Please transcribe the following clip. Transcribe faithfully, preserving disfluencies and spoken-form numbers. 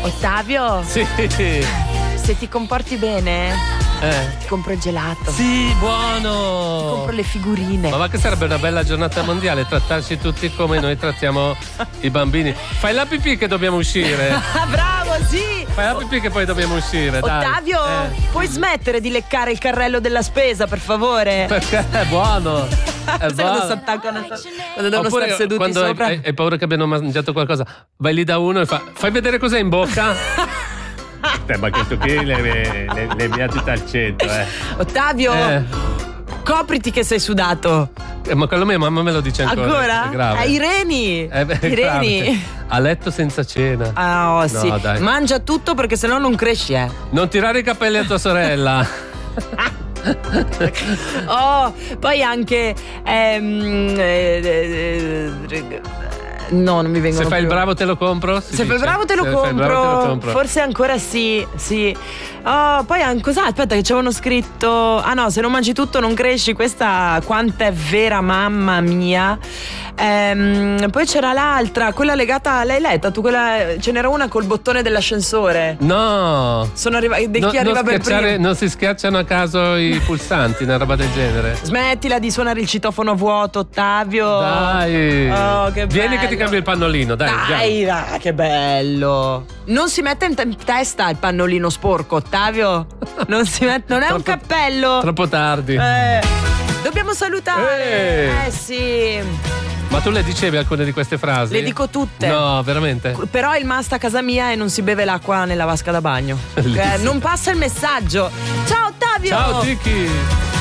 Ottavio? Sì. Se ti comporti bene, Eh. ti compro il gelato. Sì, buono. Ti compro le figurine. Ma va che sarebbe una bella giornata mondiale, trattarci tutti come noi trattiamo i bambini. Fai la pipì che dobbiamo uscire. Bravo, sì. Fai la pipì che poi dobbiamo uscire, dai. Ottavio, Eh. puoi smettere di leccare il carrello della spesa, per favore? Perché è buono. È Sai quando si buono. attaccano, quando devono Oppure stare seduti quando sopra? hai, hai paura che abbiano mangiato qualcosa, vai lì da uno e fa, fai vedere cos'è in bocca. Eh, ma questo qui le, le, le mia tutta al centro, eh. Ottavio, Eh. copriti che sei sudato. Eh, ma quello mia mamma me lo dice ancora. Ancora? È grave. Eh, I reni. Eh, beh, è I reni. grave. A letto senza cena. Ah, oh, No, sì. dai. Mangia tutto perché sennò non cresci, eh. Non tirare i capelli a tua sorella. Oh, poi anche ehm, eh, eh, no, non mi vengono Se fai il più. bravo te lo compro? Si Se fai il dice. bravo te lo Se fai il compro. bravo te lo compro. Forse ancora sì, sì. Oh, poi anche cos'è? Aspetta, che ci avevano scritto. Ah no, se non mangi tutto non cresci. Questa quanta è vera, mamma mia. Ehm, poi c'era l'altra, quella legata. L'hai letta? Tu quella. Ce n'era una col bottone dell'ascensore. No. Sono arrivati. Di No, chi arriva non, per schiacciare- primo? non si schiacciano a caso i pulsanti, una roba del genere. Smettila di suonare il citofono a vuoto, Ottavio. Dai. Oh, che Vieni che ti bello. cambio il pannolino, dai. Dai, dai, che bello. Non si mette in, t- in testa il pannolino sporco, Ottavio. Non si mette, non è un Troppo- cappello. Troppo tardi. Eh, dobbiamo salutare. Eh. Eh sì. Ma tu le dicevi alcune di queste frasi? Le dico tutte. No, veramente? Però il must a casa mia e non si beve l'acqua nella vasca da bagno. Bellissimo. Eh, non passa il messaggio. Ciao Ottavio. Ciao Tiki.